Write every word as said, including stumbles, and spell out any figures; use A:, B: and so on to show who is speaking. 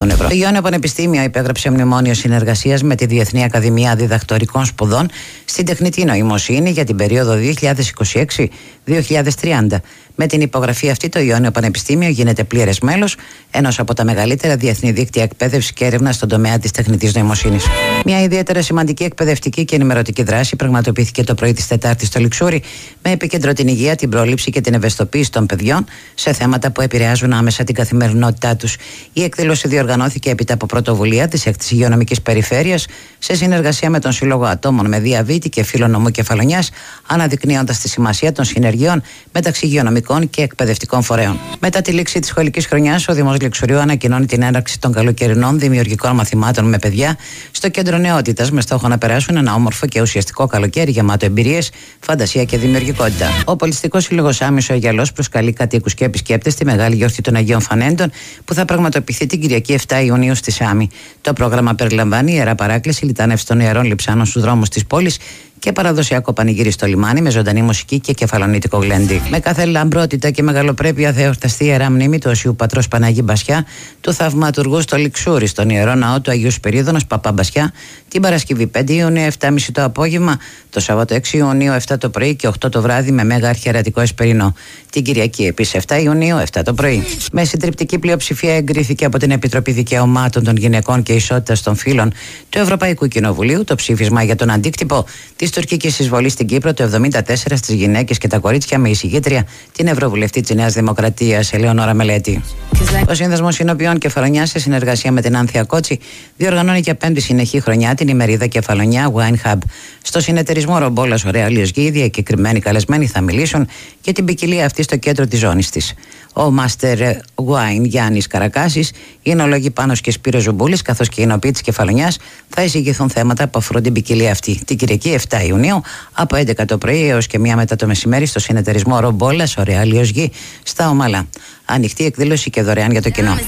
A: εκατομμυρίων ευρώ. Το Ιόνιο Πανεπιστήμιο υπέγραψε μνημόνιο συνεργασίας με τη Διεθνή Ακαδημία Διδακτορικών Σπουδών στην τεχνητή νοημοσύνη για την περίοδο δύο χιλιάδες είκοσι έξι με δύο χιλιάδες τριάντα. Με την υπογραφή αυτή, το Ιόνιο Πανεπιστήμιο γίνεται πλήρες μέλος ενός από τα μεγαλύτερα διεθνή δίκτυα εκπαίδευσης και έρευνας στον τομέα της τεχνητής νοημοσύνης. Μια ιδιαίτερα σημαντική εκπαιδευτική και ενημερωτική δράση πραγματοποιήθηκε το πρωί της Τετάρτης στο Λιξούρι, με επίκεντρο την υγεία, την πρόληψη και την ευαισθητοποίηση των παιδιών σε θέματα που επηρεάζουν άμεσα την καθημερινότητά τους. Η εκδήλωση διοργανώθηκε έπειτα από πρωτοβουλία της έκτης Υγειονομικής Περιφέρειας σε συνεργασία με τον Σύλλογο Ατόμων με Διαβήτη και Φίλων Νομού Κεφαλονιάς, αναδεικνύοντας τη σημασία των συνεργειών μεταξύ υγειονομικών και εκπαιδευτικών φορέων. Μετά τη λήξη της σχολικής χρονιάς, ο Δήμος Λιξουριού ανακοινώνει την έναρξη των καλοκαιρινών δημιουργικών μαθημάτων με παιδιά στο κέντρο νεότητας, με στόχο να περάσουν ένα όμορφο και ουσιαστικό καλοκαίρι γεμάτο εμπειρίες, φαντασία και δημιουργικότητα. Ο Πολιτιστικός Σύλλογος Άμυσο Αγιαλός προσκαλεί κατοίκους και επισκέπτες στη μεγάλη γιορτή των Αγίων Φανέντων, που θα πραγματοποιηθεί την Κυριακή επτά Ιουνίου στη Σάμη. Το πρόγραμμα περιλαμβάνει ιερά παράκληση, λιτάνευση των ιερών λειψάνων στους δρόμους της πόλης και παραδοσιακό πανηγύρι στο λιμάνι με ζωντανή μουσική και κεφαλονίτικο γλέντι. Με κάθε λαμπρότητα και μεγαλοπρέπεια θα εορταστεί η ιερά μνήμη του Οσίου Πατρός Παναγί Μπασιά, του θαυματουργού στο Λιξούρι, στον ιερό ναό του Αγίου Σπυρίδωνος Παπά Μπασιά, την Παρασκευή πέντε Ιουνίου επτά και μισή το απόγευμα, το Σάββατο έξι Ιουνίου επτά το πρωί και οκτώ το βράδυ με μέγα αρχιερατικό εσπερινό. Την Κυριακή επίσης επτά Ιουνίου επτά το πρωί. Με συντριπτική πλειοψηφία εγκρίθηκε από την Επιτροπή Δικαιωμάτων των Γυναικών και Ισότητας των Φύλων του Ευρωπαϊκού Κοινοβουλίου το ψήφισμα για τον αντίκτυπο της τουρκικής εισβολής στην Κύπρο το εβδομήντα τέσσερα στις γυναίκες και τα κορίτσια, με εισηγήτρια την Ευρωβουλευτή της Νέας Δημοκρατίας Ελεονόρα Μελέτη. Ο Σύνδεσμος Συνοπιών Κεφαλονιάς, σε συνεργασία με την Άνθια Κότσι, διοργανώνει για πέμπτη συνεχή χρονιά την ημερίδα Κεφαλονιά Wine Hub. Στο συνεταιρισμό Ρομπόλας Ωραία Λιωσγή, οι διακεκριμένοι καλεσμένοι θα μιλήσουν για την ποικιλία αυτή στο κέντρο της ζώνης της. Ο Master Wine Γιάννης Καρακάσης, οι εινολόγοι Πάνος και Σπύρος Ζουμπούλης, καθώς και οι εινοποιοί της Κεφαλονιάς θα εισηγηθούν θέματα που αφορούν την ποικιλία αυτή. Την Κυριακή επτά Ιουνίου από έντεκα το πρωί έως και μία μετά το μεσημέρι στο συνεταιρισμό Ρομπόλας Ωραία Λιωσγή στα Ομαλά. Ανοιχτή εκδήλωση και δωρεάν για το κοινό.